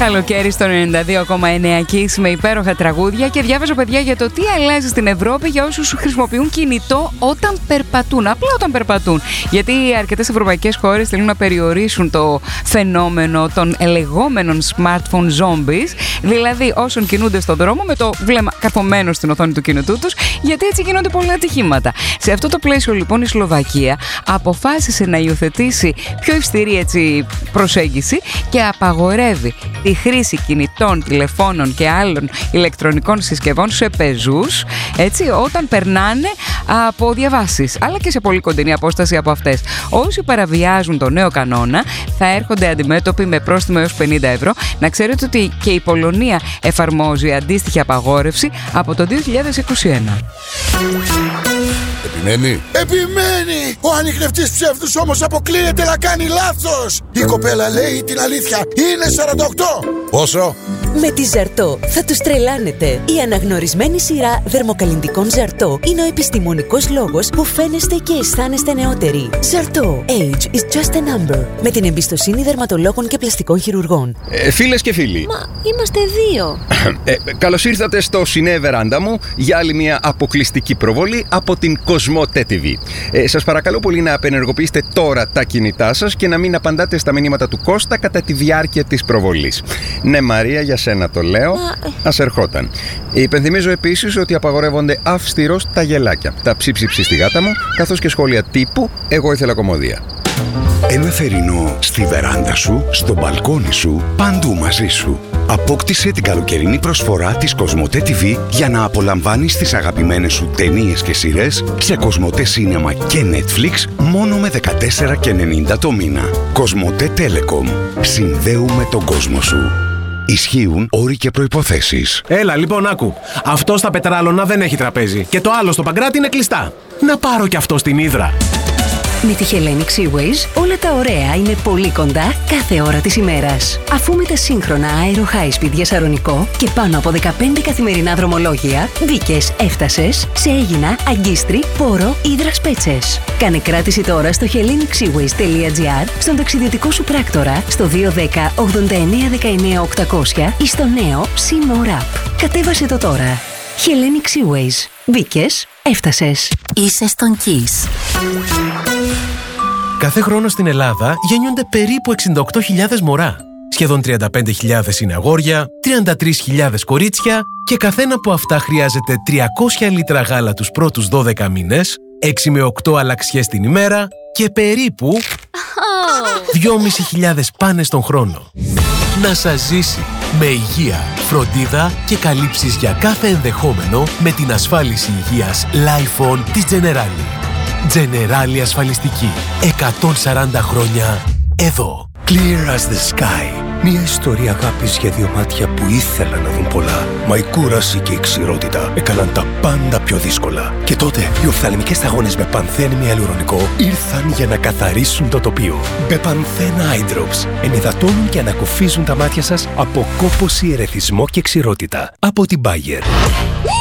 Καλοκαίρι στο 92,9 Kiss με υπέροχα τραγούδια. Και διάβαζα, παιδιά, για το τι αλλάζει στην Ευρώπη για όσους χρησιμοποιούν κινητό όταν περπατούν. Απλά όταν περπατούν. Γιατί αρκετές ευρωπαϊκές χώρες θέλουν να περιορίσουν το φαινόμενο των λεγόμενων smartphone zombies. Δηλαδή, όσων κινούνται στον δρόμο με το βλέμμα καρφωμένο στην οθόνη του κινητού τους, γιατί έτσι γίνονται πολλά ατυχήματα. Σε αυτό το πλαίσιο, λοιπόν, η Σλοβακία αποφάσισε να υιοθετήσει πιο αυστηρή προσέγγιση και απαγορεύει τη χρήση κινητών, τηλεφώνων και άλλων ηλεκτρονικών συσκευών σε πεζούς, έτσι, όταν περνάνε από διαβάσεις, αλλά και σε πολύ κοντινή απόσταση από αυτές. Όσοι παραβιάζουν το νέο κανόνα θα έρχονται αντιμέτωποι με πρόστιμο έως 50 ευρώ. Να ξέρετε ότι και η Πολωνία εφαρμόζει αντίστοιχη απαγόρευση από το 2021. Επιμένει! Ο ανιχνευτής ψεύδους όμως αποκλείεται να κάνει λάθος! Η κοπέλα λέει την αλήθεια. Είναι 48! Πόσο? Με τη Ζαρτό θα τους τρελάνετε. Η αναγνωρισμένη σειρά δερμοκαλλυντικών Ζαρτό είναι ο επιστημονικός λόγος που φαίνεστε και αισθάνεστε νεότεροι. Ζαρτό. Age is just a number. Με την εμπιστοσύνη δερματολόγων και πλαστικών χειρουργών. Φίλες και φίλοι. Μα είμαστε δύο. Καλώς ήρθατε στο Σινέ Βεράντα μου για άλλη μια αποκλειστική προβολή από την Κοσμοτέ TV. Σας παρακαλώ πολύ να απενεργοποιήσετε τώρα τα κινητά σας και να μην απαντάτε στα μηνύματα του Κώστα κατά τη διάρκεια της προβολής. Ναι, Μαρία, για σένα το λέω. Ας ερχόταν. Υπενθυμίζω επίσης ότι απαγορεύονται αυστηρώς τα γελάκια, τα ψιψιψι στη γάτα μου, καθώς και σχόλια τύπου «Εγώ ήθελα κομμωδία». Ένα θερινό στη βεράντα σου, στο μπαλκόνι σου, παντού μαζί σου. Απόκτησε την καλοκαιρινή προσφορά της Κοσμοτέ TV για να απολαμβάνεις τις αγαπημένες σου ταινίες και σειρές σε Κοσμοτέ Cinema και Netflix μόνο με 14,90 το μήνα. Κοσμοτέ Telecom. Συνδέουμε τον κόσμο σου. Ισχύουν όροι και προϋποθέσεις. Έλα, λοιπόν, άκου. Αυτό στα Πετράλωνα δεν έχει τραπέζι. Και το άλλο στο Παγκράτη είναι κλειστά. Να πάρω κι αυτό στην Ύδρα. Με τη Hellenic Seaways όλα τα ωραία είναι πολύ κοντά κάθε ώρα της ημέρας. Αφού με τα σύγχρονα Aero High Speed για Σαρονικό και πάνω από 15 καθημερινά δρομολόγια, μπήκες, έφτασες σε Αίγινα, Αγκίστρι, Πόρο, Ύδρας Πέτσες. Κάνε κράτηση τώρα στο hellenicseaways.gr, στον ταξιδιωτικό σου πράκτορα, στο 210 89 19 800 ή στο νέο SeaMore App. Κατέβασε το τώρα. Hellenic Seaways. Μπήκες, έφτασες. Είσαι στον Kiss. Κάθε χρόνο στην Ελλάδα γεννιούνται περίπου 68.000 μωρά. Σχεδόν 35.000 είναι αγόρια, 33.000 κορίτσια και καθένα από αυτά χρειάζεται 300 λίτρα γάλα τους πρώτους 12 μήνες, 6 με 8 αλλαξιές την ημέρα και περίπου 2.500 πάνες τον χρόνο. Να σας ζήσει με υγεία, φροντίδα και καλύψεις για κάθε ενδεχόμενο με την ασφάλιση υγείας Lifon της Generali. Generali ασφαλιστική. 140 χρόνια εδώ. Clear as the sky. Μια ιστορία αγάπης για δύο μάτια που ήθελαν να δουν πολλά. Μα η κούραση και η ξηρότητα έκαναν τα πάντα πιο δύσκολα. Και τότε οι οφθαλμικές σταγόνες με πανθένη ιαλουρονικό ήρθαν για να καθαρίσουν το τοπίο. Μπεπανθένα Eye Drops ενυδατώνουν και ανακουφίζουν τα μάτια σας από κόπωση, ερεθισμό και ξηρότητα. Από την Bayer.